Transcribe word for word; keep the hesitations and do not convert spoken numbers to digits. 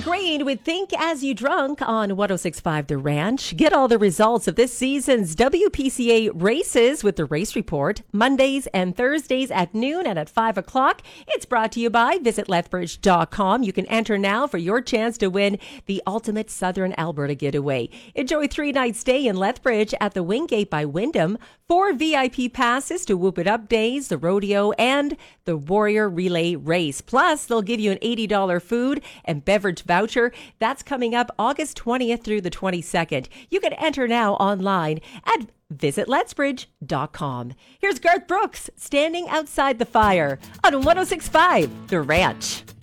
Green with Think As You Drunk on one oh six point five The Ranch. Get all the results of this season's W P C A races with the Race Report, Mondays and Thursdays at noon and at five o'clock. It's brought to you by visit lethbridge dot com. You can enter now for your chance to win the ultimate Southern Alberta getaway. Enjoy three nights stay in Lethbridge at the Wingate by Wyndham, four V I P passes to Whoop It Up Days, the rodeo, and the Warrior Relay Race. Plus, they'll give you an eighty dollars food and beverage voucher. That's coming up August twentieth through the twenty-second. You can enter now online at visit lethbridge dot com. Here's Garth Brooks, Standing Outside the Fire on one oh six point five The Ranch.